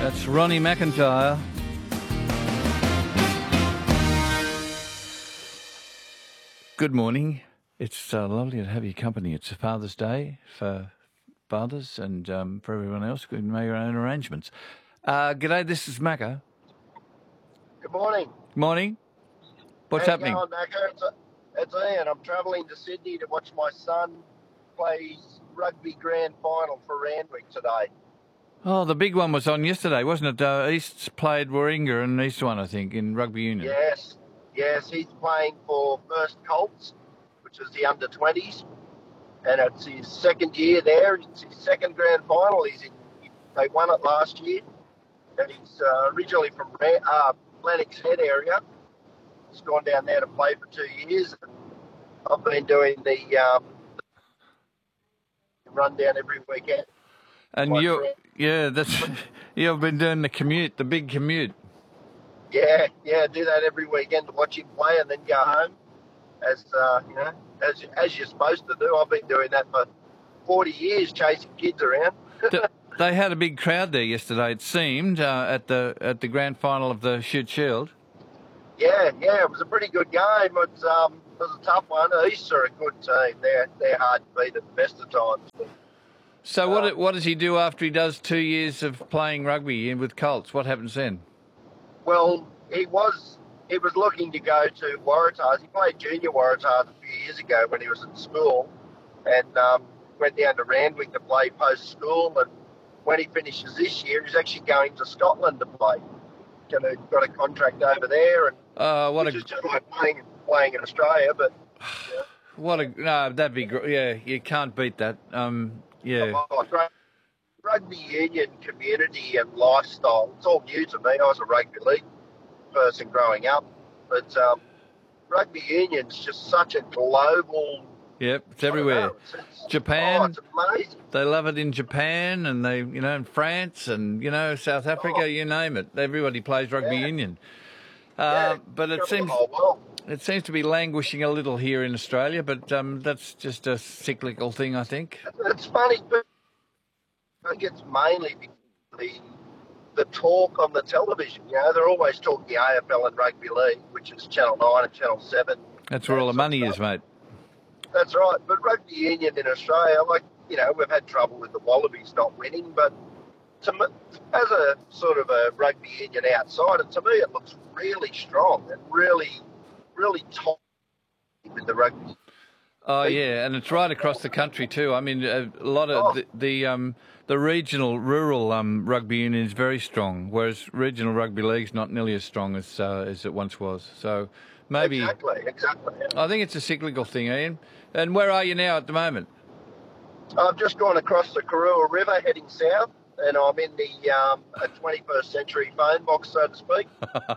That's Ronnie McIntyre. Good morning. It's lovely to have your company. It's Father's Day for fathers and for everyone else. You can make your own arrangements. G'day, this is Macca. Good morning. Morning. What's happening? How you going, Macca? It's Ian. I'm travelling to Sydney to watch my son play his rugby grand final for Randwick today. Oh, the big one was on yesterday, wasn't it? East's played Warringah and East won, I think, in rugby union. Yes, he's playing for First Colts, which is the under-20s, and it's his second year there. It's his second grand final. They won it last year, and he's originally from Lennox Head area. He's gone down there to play for 2 years. I've been doing the rundown every weekend. And you've been doing the commute, the big commute. Yeah, do that every weekend to watch him play and then go home, as you're supposed to do. I've been doing that for 40 years, chasing kids around. They had a big crowd there yesterday, it seemed, at the grand final of the Shute Shield. Yeah, it was a pretty good game. It was a tough one. East are a good team. They're hard to beat at the best of times. So what does he do after he does 2 years of playing rugby with Colts? What happens then? Well, he was looking to go to Waratahs. He played junior Waratahs a few years ago when he was at school, and went down to Randwick to play post school. And when he finishes this year, he's actually going to Scotland to play. Got a contract over there, and which is just like playing in Australia. But that'd be great. Yeah, you can't beat that. Yeah. Rugby union community and lifestyle, it's all new to me. I was a rugby league person growing up, but rugby union's just such a global... Yep, it's everywhere. Japan, it's amazing. They love it in Japan, and they, in France and, South Africa, you name it. Everybody plays rugby union. But it seems to be languishing a little here in Australia, but that's just a cyclical thing, I think. It's funny, but I think it's mainly the talk on the television. They're always talking the AFL and Rugby League, which is Channel 9 and Channel 7. That's where all the money is, mate. That's right. But rugby union in Australia, we've had trouble with the Wallabies not winning, but as a sort of a rugby union outsider, to me it looks really strong and really, really top with the rugby. Oh, yeah, and it's right across the country too. I mean, a lot of the regional, rural rugby union is very strong, whereas regional rugby league's not nearly as strong as it once was. So maybe... Exactly. I think it's a cyclical thing, Ian. And where are you now at the moment? I've just gone across the Karua River heading south, and I'm in the 21st century phone box, so to speak.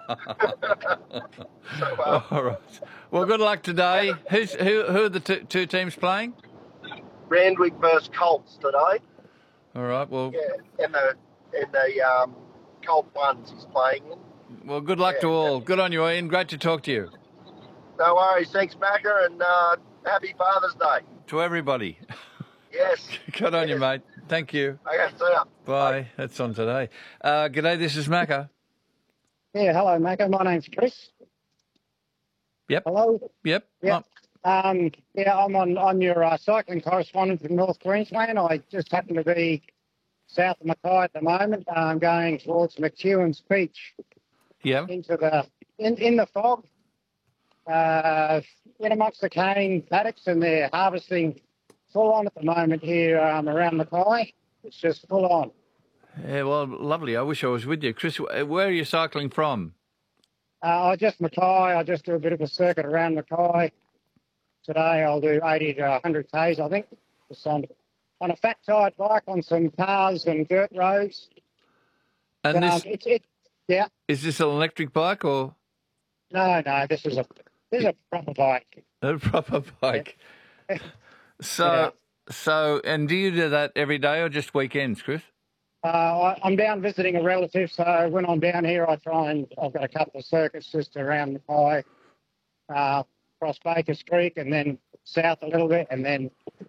All right. Well, good luck today. Who are the two teams playing? Randwick versus Colts today. All right. Well. Yeah, and the Colt ones he's playing in. Well, good luck to all. Good on you, Ian. Great to talk to you. No worries. Thanks, Macca, and happy Father's Day to everybody. Yes. Good on you, mate. Thank you. Okay, see ya. Bye. That's on today. G'day, this is Macca. Yeah, hello, Macca. My name's Chris. Yep. Hello? Yep. I'm on your cycling correspondent from North Queensland. I just happen to be south of Mackay at the moment. I'm going towards McEwen's Beach. Yeah. Into in the fog. In amongst the cane paddocks, and they're harvesting full on at the moment here around Mackay. It's just full on. Yeah, well, lovely. I wish I was with you. Chris, where are you cycling from? Mackay. I just do a bit of a circuit around Mackay. Today I'll do 80 to 100 Ks, I think. Just on a fat tyred bike on some cars and dirt roads. And yeah. Is this an electric bike or? No, this is a proper bike. A proper bike. So, and do you do that every day or just weekends, Chris? I'm down visiting a relative, so when I'm down here, I've got a couple of circuits just around Mackay, across Bakers Creek, and then south a little bit, and then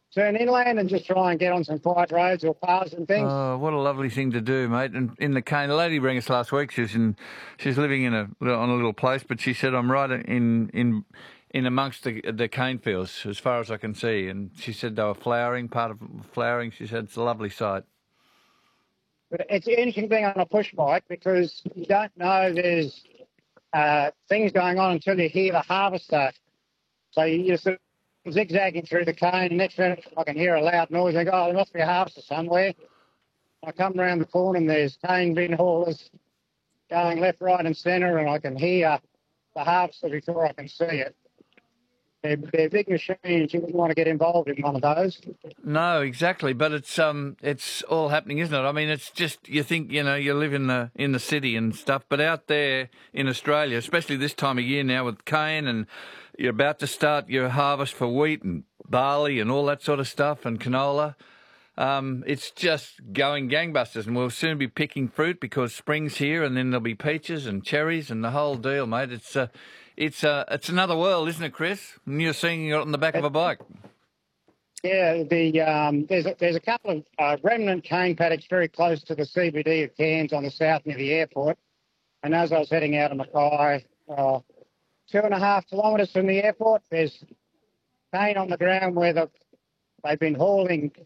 turn inland and just try and get on some quiet roads or paths and things. Oh, what a lovely thing to do, mate! And in the cane, the lady rang us last week. She's living on a little place, but she said I'm right in amongst the cane fields as far as I can see. And she said they were flowering, part of flowering. She said it's a lovely sight. But it's interesting being on a push bike because you don't know there's things going on until you hear the harvester. So you're sort of zigzagging through the cane, and next minute I can hear a loud noise. I go, oh, there must be a harvester somewhere. I come around the corner and there's cane bin haulers going left, right and centre, and I can hear the harvester before I can see it. They're big machines. You wouldn't want to get involved in one of those. No, exactly. But it's all happening, isn't it? I mean, it's just you think you live in the city and stuff, but out there in Australia, especially this time of year now with cane, and you're about to start your harvest for wheat and barley and all that sort of stuff and canola. It's just going gangbusters, and we'll soon be picking fruit because spring's here, and then there'll be peaches and cherries and the whole deal, mate. It's another world, isn't it, Chris? And you're seeing it on the back of a bike. Yeah, there's a couple of remnant cane paddocks very close to the CBD of Cairns on the south near the airport. And as I was heading out of Mackay, 2.5 kilometres from the airport, there's cane on the ground where they've been hauling